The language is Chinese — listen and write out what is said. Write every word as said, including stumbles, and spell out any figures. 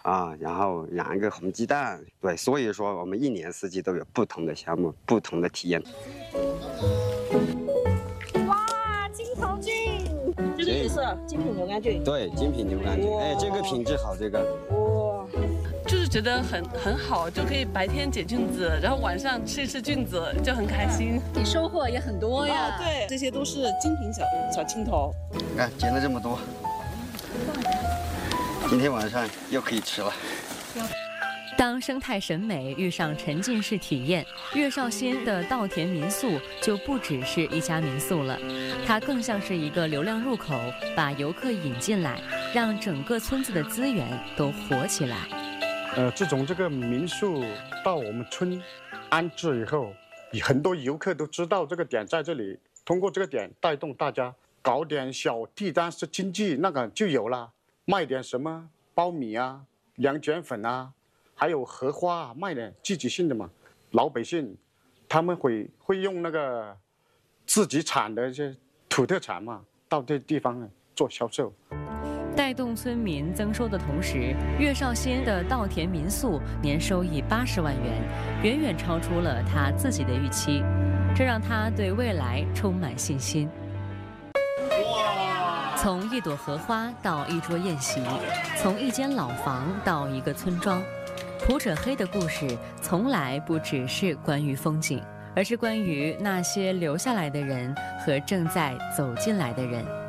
啊，然后养一个红鸡蛋，对，所以说我们一年四季都有不同的项目，不同的体验。 哇，金头菌，这个也是精品牛肝菌。 对，精品牛肝菌，哎，这个品质好，这个。 哇， 就是觉得很很好，就可以白天解菌子，然后晚上吃一吃菌子，就很开心。 你收获也很多呀。 啊，对，这些都是精品小小青头。 你看，捡了这么多。今天晚上又可以吃了。 当生态审美遇上沉浸式体验，岳绍兴的稻田民宿就不只是一家民宿了，它更像是一个流量入口，把游客引进来，让整个村子的资源都活起来。 呃，自从这个民宿到我们村安置以后，很多游客都知道这个点在这里，通过这个点带动大家搞点小地单式经济，那个就有了。卖点什么苞米啊、凉卷粉啊，还有荷花啊，卖点季节性的嘛。老百姓他们会会用那个自己产的一些土特产嘛，到这地方做销售。 带动村民增收的同时，岳绍兴的稻田民宿年收益八十万元，远远超出了他自己的预期，这让他对未来充满信心。从一朵荷花到一桌宴席，从一间老房到一个村庄，普者黑的故事从来不只是关于风景，而是关于那些留下来的人和正在走进来的人。